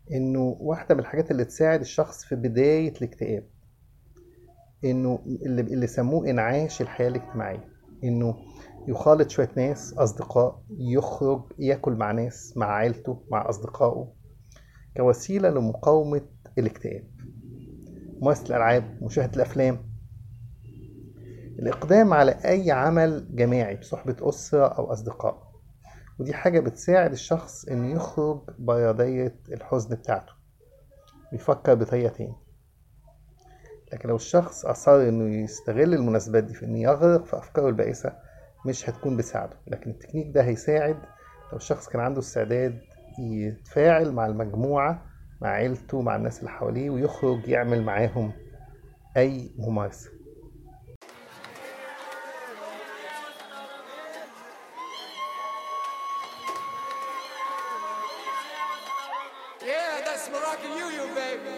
إنه واحدة من الحاجات اللي تساعد الشخص في بداية الاكتئاب، إنه اللي سموه إنعاش الحياة الاجتماعية، إنه يخالط شوية ناس أصدقاء، يخرج ياكل مع ناس، مع عيلته، مع أصدقائه، كوسيلة لمقاومة الاكتئاب. ممارسة الألعاب، مشاهدة الأفلام، الإقدام على أي عمل جماعي بصحبة أسرة أو أصدقاء، ودي حاجة بتساعد الشخص إنه يخرج برا دايرة الحزن بتاعته ويفكر بطريقة تاني. لكن لو الشخص أصر إنه يستغل المناسبات دي في إنه يغرق في أفكاره البائسة، مش هتكون بتساعده. لكن التكنيك ده هيساعد لو الشخص كان عنده استعداد يتفاعل مع المجموعة، مع عيلته، مع الناس اللي حواليه، ويخرج يعمل معاهم أي ممارسة. Yeah, that's Moroccan you, baby.